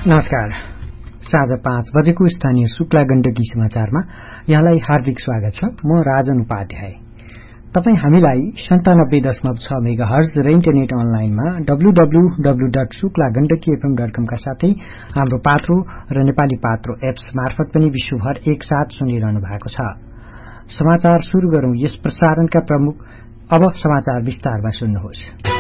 नमस्कार। साँझ 5 बजेको स्थानीय शुक्ला गण्डकी समाचारमा यहाँलाई हार्दिक स्वागत छ। म राजन उपाध्याय। तपाई हामीलाई 97.6 मेगाहर्ज र इन्टरनेट अनलाइनमा www.शुक्लागण्डकीfm.com का साथै हाम्रो पात्रो र नेपाली पात्रो एप्स मार्फत पनि विश्वभर एकसाथ सुनिरहनु भएको छ। समाचार शुरू गरौं। यस प्रसारणका प्रमुख अब समाचार विस्तारमा सुन्नुहोस्।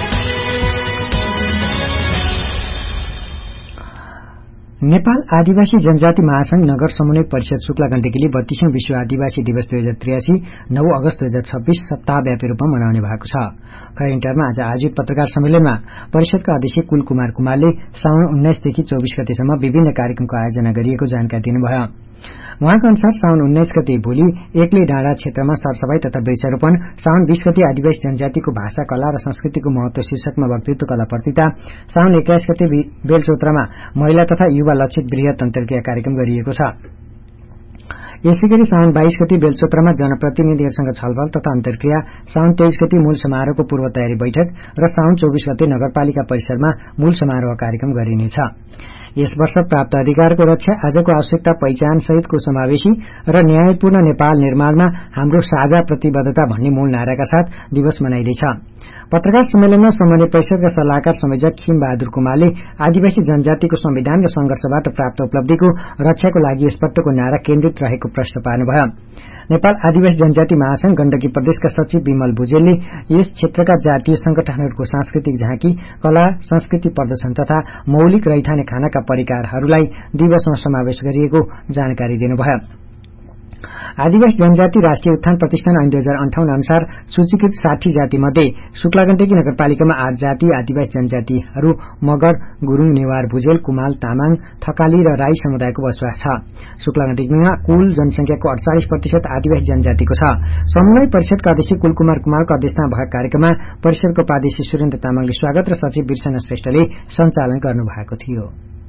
नेपाल आदिवासी जनजाति महासंघ नगर समन्वय परिषद शुक्ला गण्डकीले 32औं विश्व आदिवासी दिवस 2083 9 अगस्त 2026 सप्ताहव्यापी रूपमा मनाउने भएको छ। करेन्टरमा आज आयोजित पत्रकार सम्मेलनमा परिषदका अध्यक्ष कुल कुमार कुमारले साउन 19 देखि 24 गतेसम्म विभिन्न कार्यक्रमको आयोजना गरिएको जानकारी दिनुभयो। उहाँका अनुसार साउन 19 गते भोलि एक्लै डाँडा क्षेत्रमा सरसफाई तथा वृक्षारोपण, साउन 20 गते आदिवासी जनजातिको भाषा, कला र संस्कृतिको महत्व शीर्षकमा वक्तृत्व कला प्रतियोगिता, साउन 21 गते बेलचोत्रमा महिला तथा युवा लक्षित वृहत अन्तर्क्रिया कार्यक्रम गरिएको छ। यसैगरी साउन 22 गते बेलचोत्रमा जनप्रतिनिधिहरूसँग छलफल तथा अन्तर्क्रिया, साउन 23 गते मूल समारोहको पूर्व तयारी बैठक र साउन 24 गते नगरपालिका परिसरमा मूल समारोह कार्यक्रम गरिनेछ। यस वर्ष प्राप्त अधिकारको रक्षा, आजको आवश्यकता पहिचान सहितको समावेशी र न्यायपूर्ण नेपाल निर्माणमा हाम्रो साझा प्रतिबद्धता भन्ने मूल नाराका साथ दिवस मनाइँदैछ। पत्रकार सम्मेलनमा समन्वय परिषदका सल्लाहकार संयोजक खिम बहादुर कुमारले आदिवासी जनजातिको संविधान र संघर्षबाट प्राप्त उपलब्धिको रक्षाको लागि यसपल्टको नारा केन्द्रित रहेको प्रश्न पार्नुभयो। नेपाल आदिवासी जनजाति महासंघ गण्डकी प्रदेशका सचिव विमल भुजेलले यस क्षेत्रका जातीय संगठनहरूको सांस्कृतिक झाँकी, कला, संस्कृति प्रदर्शन तथा मौलिक रैथाने खानाका परिकारहरूलाई दिवसमा समावेश गरिएको जानकारी दिनुभयो। आदिवासी जनजाति राष्ट्रिय उत्थान प्रतिष्ठान ऐन 2058 अनुसार सूचीकृत 60 जाति मध्ये शुक्ला गण्डकी नगरपालिकामा 8 जाति आदिवासी जनजातिहरू मगर, गुरूङ, नेवार, भुजेल, कुमाल, तामाङ, थकाली र राई समुदायको बसोबास छ। शुक्ला गण्डकीमा कुल जनसंख्याको 48% आदिवासी जनजातिको छ। समन्वय परिषदका अध्यक्ष कुलकुमार कुमारको अध्यक्षतामा भएको कार्यक्रममा परिषदको उपाध्यक्ष सुरेन्द्र तामाङले स्वागत र सचिव बिरसना श्रेष्ठले सञ्चालन गर्नुभएको थियो।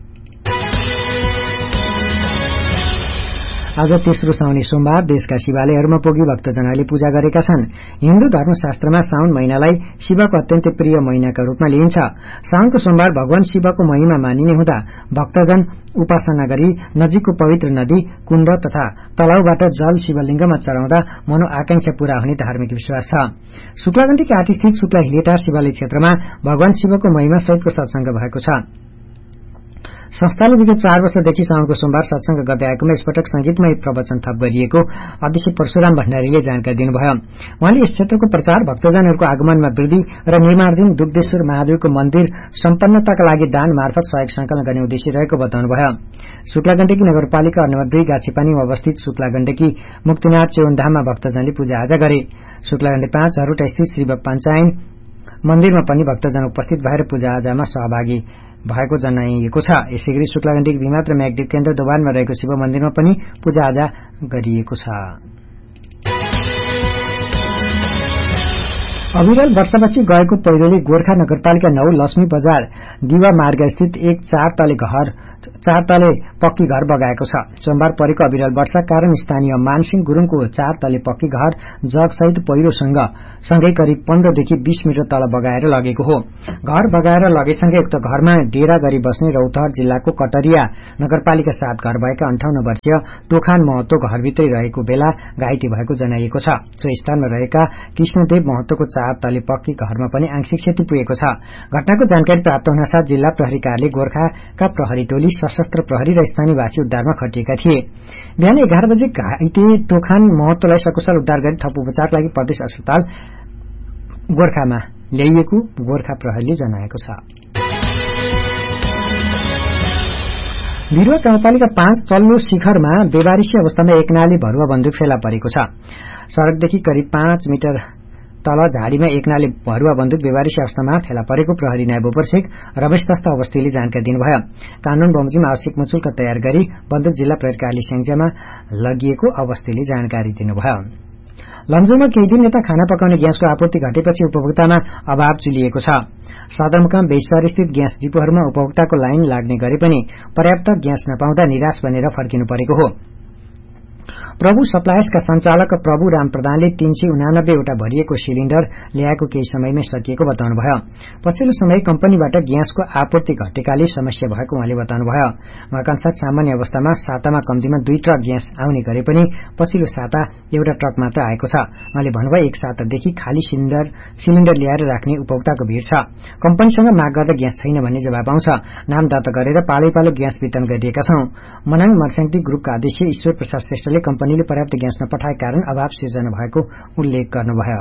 आज तेस्रो साउने सोमबार देशका शिवालयहरूमा पुगी भक्तजनहरूले पूजा गरेका छन्। हिन्दू धर्मशास्त्रमा साउन महिनालाई शिवको अत्यन्तै प्रिय महिनाका रूपमा लिइन्छ। साउनको सोमबार भगवान शिवको महिमा मानिने हुँदा भक्तजन उपासना गरी नजिकको पवित्र नदी, कुण्ड तथा तलाउबाट जल शिवलिङ्गमा चढ़ाउँदा मनोआकांक्षा पूरा हुने धार्मिक विश्वास छ। शुक्ला गण्डकी आठस्थित शुक्ला हिलेटार शिवालय क्षेत्रमा भगवान शिवको महिमा सहितको सत्संग भएको छ। संस्थाले विगत 4 वर्षदेखि साउनको सोमबार सत्संग गर्दै आएकोमा यसपटक संगीतमय प्रवचन थप गरिएको अध्यक्ष परशुराम भण्डारीले जानकारी दिनुभयो। उहाँले यस क्षेत्रको प्रचार, भक्तजनहरूको आगमनमा वृद्धि र निर्माणाधीन दुग्धेश्वर महादेवको मन्दिर सम्पन्नताका लागि दान मार्फत सहयोग संकलन गर्ने उद्देश्य रहेको बताउनुभयो। शुक्ला गण्डकी नगरपालिका नम्बर 2 गाछीपानीमा अवस्थित शुक्ला गण्डकी मुक्तिनाथ चेवनधाममा भक्तजनले पूजाआजा गरे। शुक्ला गण्डकी 5 झरुटा स्थित श्री पञ्चायन मन्दिरमा पनि भक्तजन उपस्थित भएर पूजाआजामा सहभागी भएको जनाइएको छ। यसैगरी शुक्ला गण्डकी विमात र म्याग्नेट केन्द्र दोभानमा रहेको शिव मन्दिरमा पनि पूजाआजा गरिएको छ। अविरल वर्षापछि गएको पहिरोले गोर्खा नगरपालिका 9 लक्ष्मी बजार दिवा मार्ग स्थित एक 4 तले पक्की घर बगाएको छ। सोमबार परेको अविरल वर्षा कारण स्थानीय मानसिंह गुरूङको 4 तले पक्की घर जगसहित पहिरोसँगै करिब 15 देखि 20 मिटर तल बगाएर लगेको हो। घर बगाएर लगेसँगै उक्त घरमा डेरा गरी बस्ने रौतहट जिल्लाको कटरिया नगरपालिका 7 घर भएका 58 वर्षीय टोखान महतो घरभित्रै रहेको बेला घाइते भएको जनाइएको छ। सो स्थानमा रहेका कृष्णदेव महतोको 4 तले पक्की घरमा पनि आंशिक क्षति पुगेको छ। घटनाको जानकारी प्राप्त हुनसाथ जिल्ला प्रहरी कार्यालय गोर्खाका प्रहरी टोली, सशस्त्र प्रहरी र स्थानीयवासी उद्धारमा खटिएका थिए। बिहान 11 बजे घाइते टोखान महतोलाई सकुशल उद्धार गरी थप उपचारका लागि प्रदेश अस्पताल गोर्खामा ल्याइएको गोर्खा प्रहरीले जनाएको छ। बिरुवा गाउँपालिका 5 तल्लो शिखरमा बेवारिसी अवस्थामा एक नाली भरुवा बन्दुक फेला परेको छ। सड़कदेखि करिब 5 मिटर तल झाडीमा एक नाली भरुवा बन्दुक बेवारिसी अवस्थामा फेला परेको प्रहरी नायब उपरीक्षक रमेश दत्त अवस्थीले जानकारी दिनुभयो। कानून बमोजिम आवश्यक मुचुल्क तयार गरी बन्दुक जिल्ला प्रहरी कार्यालय स्याङ्जामा लगिएको अवस्थीले जानकारी दिनुभयो। लमजुङमा केही दिन यता खाना पकाउने ग्यासको आपूर्ति घटेपछि उपभोक्तामा अभाव चुलिएको छ। सदरमुकाम बेसर स्थित ग्यास डिपोहरूमा उपभोक्ताको लाइन लाग्ने गरे पनि पर्याप्त ग्यास नपाउँदा निराश बनेर फर्किनु परेको हो। प्रभु सप्लायर्सका संचालक प्रभु राम प्रधानले 389 वटा भरिएको सिलिण्डर ल्याएको केही समयमै सकिएको बताउनुभयो। पछिल्लो समय कम्पनीबाट ग्यासको आपूर्ति घटेकाले समस्या भएको उहाँले बताउनुभयो। उहाँका अनुसार सामान्य अवस्थामा सातामा कम्तीमा 2 ट्रक ग्यास आउने गरे पनि पछिल्लो साता एउटा ट्रक मात्र आएको छ। उहाँले भन्नुभयो एक सातादेखि खाली सिलिण्डर ल्याएर राख्ने उपभोक्ताको भीड़ छ। कम्पनीसँग माग गर्दा ग्यास छैन भन्ने जवाब आउँछ। नाम दर्ता गरेर पालै ग्यास वितरण गरिएका छौं। मनाङ मर्स्याङ्ती ग्रुपका अध्यक्ष ईश्वर प्रसाद श्रेष्ठले कम्पनीले पर्याप्त ग्यास नपठाएका कारण अभाव सिर्जना भएको उल्लेख गर्नुभयो।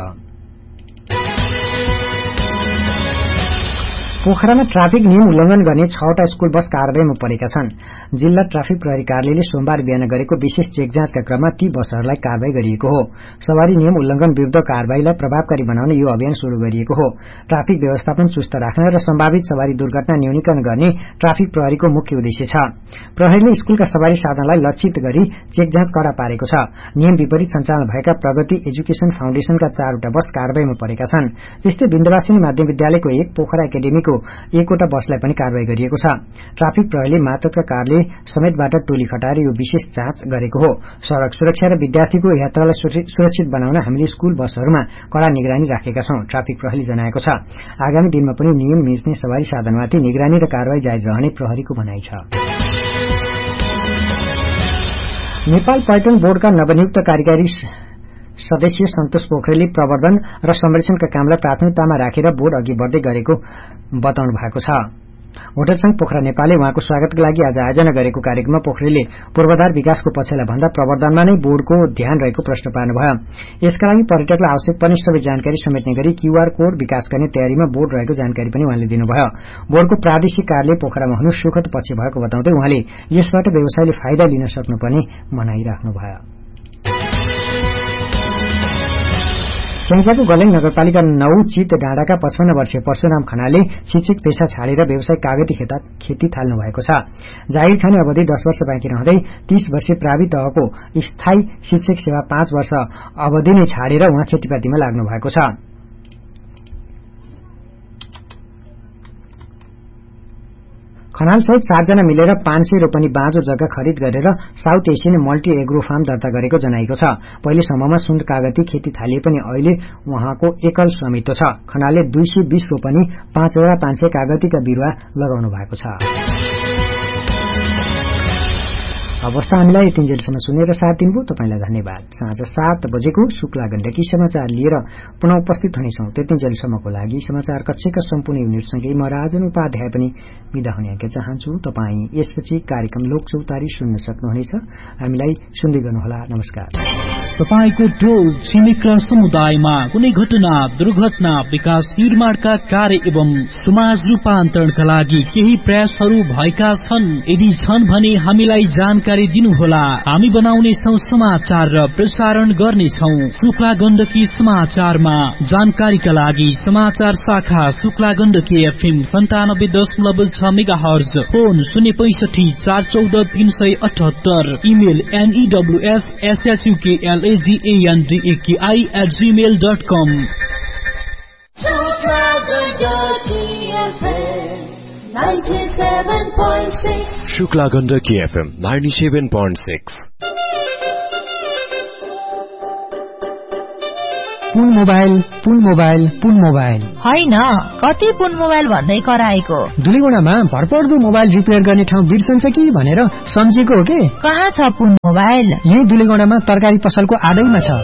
पोखरामा ट्राफिक नियम उल्लंघन गर्ने 6वटा स्कूल बस कारवाहीमा परेका छन्। जिल्ला ट्राफिक प्रहरी कार्यालयले सोमबार बिहान गरेको विशेष चेक जाँचका क्रममा ती बसहरूलाई कारवाही गरिएको हो। सवारी नियम उल्लंघन विरूद्ध कारवाहीलाई प्रभावकारी बनाउन यो अभियान शुरू गरिएको हो। ट्राफिक व्यवस्थापन चुस्त राख्न र सम्भावित सवारी दुर्घटना न्यूनीकरण गर्ने ट्राफिक प्रहरीको मुख्य उद्देश्य छ। प्रहरीले स्कूलका सवारी साधनलाई लक्षित गरी चेक जाँच कडा पारेको छ। नियम विपरीत सञ्चालन भएका प्रगति एजुकेशन फाउन्डेशनका 4वटा बस कारवाहीमा परेका छन्। त्यस्तै विन्ध्यवासिनी माध्यमिक विद्यालयको 1, पोखरा एकाडेमीको 1वटा बसलाई पनि कारवाही गरिएको छ। ट्राफिक प्रहरीले मातहतका कारले समेतबाट टोली खटाएर यो विशेष जाँच गरेको हो। सड़क सुरक्षा र विद्यार्थीको यात्रालाई सुरक्षित बनाउन हामीले स्कूल बसहरूमा कड़ा निगरानी राखेका छौं, ट्राफिक प्रहरीले जनाएको छ। आगामी दिनमा पनि नियम मिच्ने सवारी साधनमाथि निगरानी र कारवाही जारी रहने प्रहरीको भनाइ छ। नेपाल पर्यटन बोर्डका नवनियुक्त कार्यकारी सदस्य सन्तोष पोखरेलले प्रवर्धन र संरक्षणका कामलाई प्राथमिकतामा राखेर बोर्ड अघि बढ्दै गरेको बताउनु भएको छ। होटल संघ पोखरा नेपालले उहाँको स्वागतका लागि आज आयोजना गरेको कार्यक्रममा पोखरेलले पूर्वाधार विकासको पक्षलाई भन्दा प्रवर्धनमा नै बोर्डको ध्यान रहेको प्रश्न पार्नुभयो। यसका लागि पर्यटकलाई आवश्यक पर्ने सबै जानकारी समेट्ने गरी QR कोड विकास गर्ने तयारीमा बोर्ड रहेको जानकारी पनि उहाँले दिनुभयो। बोर्डको प्रादेशिक कार्यालय पोखरामा हुनु सुखद पक्ष भएको बताउँदै उहाँले यसबाट व्यवसायले फाइदा लिन सक्नुपर्ने भनाइराख्नुभयो। स्याङ्जाको गलैङ नगरपालिका 9 चित डाँडाका 55 वर्षीय परशुराम खनालले शिक्षक पेशा छाडेर व्यवसाय कागती खेती थाल्नु भएको छ। जागिर खाने अवधि 10 वर्ष बाँकी रहँदै 30 वर्षीय प्रावि तहको स्थायी शिक्षक सेवा 5 वर्ष अवधि नै छाडेर उहाँ खेतीपातीमा लाग्नु भएको छ। खनाल सहित 7 जना मिलेर 500 रोपनी बाँझो जग्गा खरिद गरेर south Asian multi agro farm दर्ता गरेको जनाएको छ। पहिले समूहमा सुन कागती खेती थालिए पनि अहिले उहाँको एकल स्वामित्व छ। खनालले 220 रोपनी 5500 कागतीका बिरुवा लगाउनु भएको छ। अवस्था हामीलाई यतिन्जेलसम्म सुनेर साथ दिनुभयो तपाईलाई धन्यवाद। साँझ 7 बजेको शुक्ला गण्डकी समाचार लिएर पुनः उपस्थित हुनेछौं। त्यतिन्जेलसम्मको लागि समाचार कक्षका सम्पूर्ण युनिटसँगै म राजन उपाध्याय पनि बिदा हुने आज्ञा चाहन्छु। तपाई यसपछि कार्यक्रम लोकचौतारी सुन्न सक्नुहुनेछ। हामीलाई सुन्दै गर्नुहोला। नमस्कार। तपाईको टोल छिमेक र समुदायमा कुनै घटना, दुर्घटना, विकास निर्माणका कार्य एवं समाज रूपान्तरणका लागि केही प्रयासहरू भएका छन्? यदि छन् भने हामीलाई जानकारी दिनुहोला। हामी बनाउनेछौं समाचार र प्रसारण गर्नेछौं। शुक्ला गण्डकी समाचारमा जानकारीका लागि समाचार शाखा Shukla Gandaki FM 97.6 megahertz, phone 065 414 378, email news@gmail.com। Shukla Gandaki FM 97.6। पुन मोबाइल होइन, कति पुन मोबाइल भन्दै कराएको? दुलीगुणामा भरपर्दो मोबाइल रिपेयर गर्ने ठाउँ बिर्सन्छ कि भनेर सम्झेको हो के? कहाँ छ पुन मोबाइल? यही दुलीगुणामा तरकारी पसलको आडैमा छ।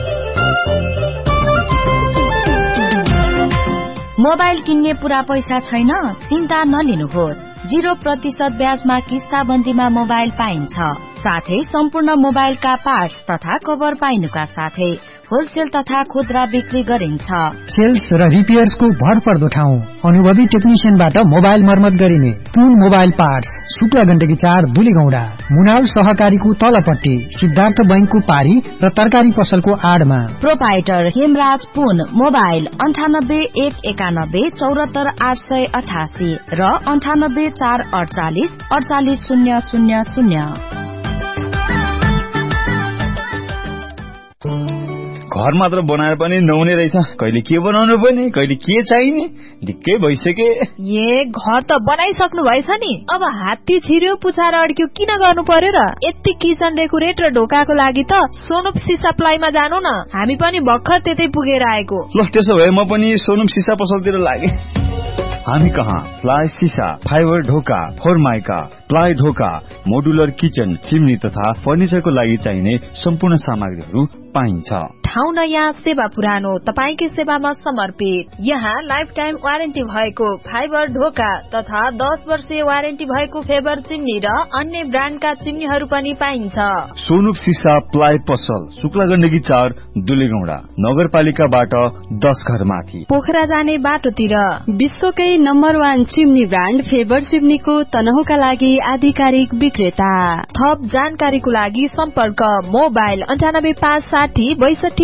मोबाइल किन्ने पुरा पैसा छैन? चिन्ता नलिनुहोस्। 0% ब्याजमा किस्ताबन्दीमा मोबाइल पाइन्छ। साथै सम्पूर्ण मोबाइलका पार्ट्स तथा कभर पाइनुका साथै होलसेल तथा खुद्रा बिक्री गरिन्छ। सेल्स र रिपेयर्सको भरपर्दो ठाउँ, अनुभवी टेक्निशियनबाट मोबाइल मर्मत गरिने पुन मोबाइल पार्ट्स, शुक्ला गण्डकी 4 दुलीगौंडा, मुनाल सहकारीको तलपट्टि, सिद्धार्थ बैंकको पारी र तरकारी पसलको आडमा। प्रोपाइटर हेमराज पुन मोबाइल 98 191 74 888 र 98 448 48 000। घर मात्र बनाएर पनि नहुने रहेछ। कहिले के बनाउनु पर्ने, कहिले के चाहिने, ढिक्कै भइसके। घर त बनाइसक्नु भएछ नि, अब हात्ती छिर्यो पुछाएर अड्क्यो किन गर्नु पर्यो र? यति किचन डेकोरेट र ढोकाको लागि त सोनुप सिसा प्लाईमा जानु न, हामी पनि भर्खर त्यतै पुगेर आएको। ल त्यसो भए म पनि सोनुप सिसा पसलतिर लागे। हामी कहाँ प्लाई सिसा, फाइबर ढोका, फोरमाइका, प्लाई ढोका, मोडुलर किचन, चिम्नी तथा फर्निचरको लागि चाहिने सम्पूर्ण सामग्रीहरू पाइन्छ। ठाउँ नयाँ, सेवा पुरानो, तपाईकै सेवामा समर्पित। यहाँ लाइफ टाइम वारेन्टी भएको फाइबर ढोका तथा 10 वर्षीय वारेन्टी भएको फेबर चिम्नी र अन्य ब्रान्डका चिम्नीहरू पनि पाइन्छ। सोनुप सिसा प्लाई पसल, शुक्ला गण्डकी 4, दुलेगौडा, नगरपालिकाबाट 10 घर माथि, पोखरा जाने बाटोतिर। विश्वकै नम्बर 1 चिम्नी ब्रान्ड फेबर चिम्नीको तनहुका लागि आधिकारिक विक्रेता। थप जानकारीको लागि सम्पर्क मोबाइल 9856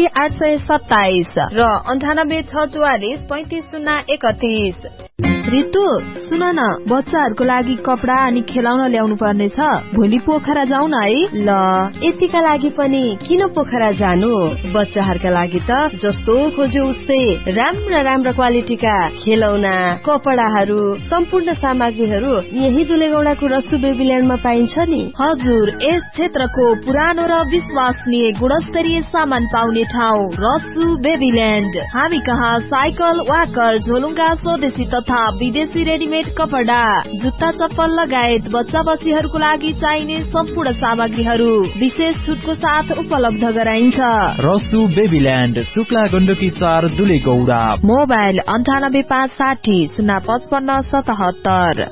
62827 र 9864 35031। रितु सुन न, बच्चाहरूको लागि कपडा अनि खेलाउन ल्याउनु पर्ने छ, भोलि पोखरा जाउँ न है। ल यतिका लागि पनि किन पोखरा जानु, बच्चाहरूका लागि त जस्तो खोज्यो उस्तै राम्रा क्वालिटीका खेलौना, कपडाहरू, सम्पूर्ण सामग्रीहरू यही दुलेगौडाको रसु बेबील्यान्डमा पाइन्छ नि। हजुर, यस क्षेत्रको पुरानो र विश्वसनीय गुणस्तरीय सामान पाउने ठाउँ रसु बेबील्यान्ड। हामी कहाँ साइकल, वाकर, झोलुङ्गा, स्वदेशी तथा विदेशी रेडीमेड कपडा, जुत्ता, चप्पल लगायत बच्चा बच्चीहरूको लागि चाहिने सम्पूर्ण सामग्रीहरू विशेष छुटको साथ उपलब्ध गराइन्छ। रसु बेबील्यान्ड, शुक्ला गण्डकी 4, दुलेगौडा। मोबाइल 9856 055 77।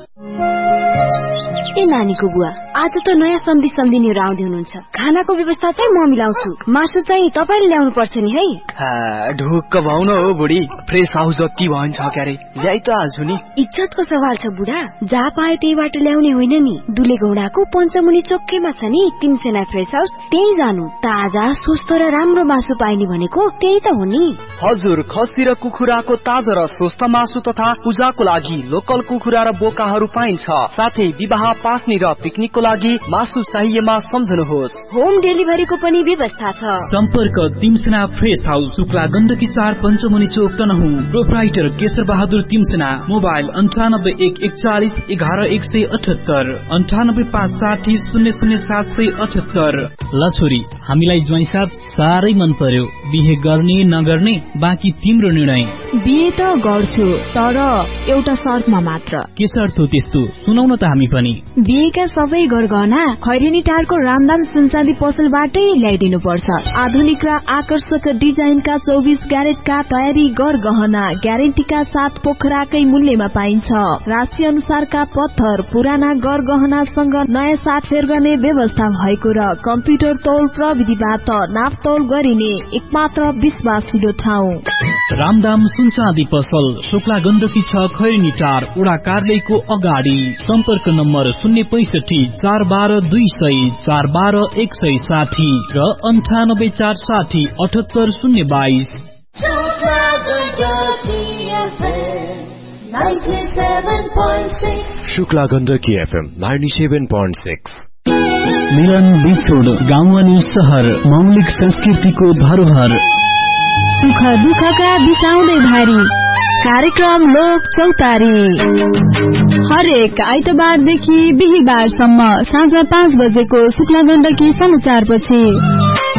ए नानीको बुवा, आज त नयाँ सम्झिनेहरू आउँदै हुनुहुन्छ, खानाको व्यवस्था चाहिँ म मिलाउँछु, मासु चाहिँ तपाईले ल्याउनु पर्छ नि है। ढुक्क भाउन हो बुढी, फ्रेस हाउस जति भन्छ क्यारे ल्याइ त हाल्छु नि। इज्जतको सवाल छ बुढा, जहाँ पायो त्यहीबाट ल्याउने होइन नि। दुलेगौडाको पञ्चमुनि चोकैमा छ नि तिमसेना फ्रेस हाउस, त्यही जानु। ताजा, स्वस्थ र राम्रो मासु पाइने भनेको त्यही त हो नि। हजुर, खसी र कुखुराको ताजा र स्वस्थ मासु तथा पूजाको लागि लोकल कुखुरा र बोकाहरू पाइन्छ। साथै विवाह, पास्नी र पिकनिकको लागि मासु चाहिएमा सम्झनुहोस्। होम डेलिभरीको पनि व्यवस्था छ। सम्पर्क तिमसेना फ्रेस हाउस, शुक्ला गण्डकी 4, पञ्चमुनि चोक, तनहुँ। प्रोप्राइटर केशर बहादुर तिमसेना। मोबाइल 9814411178 9856 000778। ल छोरी, हामीलाई ज्वाइँ साहब साह्रै मन पर्यो, बिहे गर्ने नगर्ने बाँकी तिम्रो निर्णय। बिहे त गर्छु, तर एउटा शर्तमा मात्र। के शर्त हो त्यस्तो, सुनाउन त हामी पनि। बिहेका सबै गरगहना खैरेनी टारको रामदाम सुनचाँदी पसलबाटै ल्याइदिनु पर्छ। आधुनिक र आकर्षक डिजाइनका 24 क्यारेटका तयारी गरगहना ग्यारेन्टीका साथ पोखराकै मूल्यमा पाइन्छ। राशि अनुसारका पत्थर, पुराना गरगहनासँग नयाँ साटफेर गर्ने व्यवस्था भएको र कम्प्युटर तौल प्रविधिबाट नापतौल गरिने एकमात्र विश्वासिलो ठाउँ रामदाम सुनचाँदी पसल, शुक्ला गण्डकी 6, खैरेनी टार, वडा कार्यालयको अगाडि। सम्पर्क नम्बर 065 412 200 412 160 र 9846 78022। शुक्ला गण्डकी FM 97.6। मिलन बिछोड, गाउँ अनि शहर, मौलिक संस्कृतिको धरोहर। सुख दुःखका बिसाउँदै भारी कार्यक्रम लोक चौतारी, हरेक आइतबारदेखि बिहिबारसम्म साँझ 5 बजेको शुक्ला गण्डकी समाचारपछि।